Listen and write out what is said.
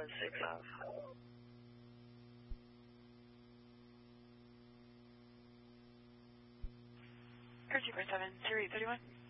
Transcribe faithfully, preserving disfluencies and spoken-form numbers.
one six off. Air two four seven, zero eight thirty-one.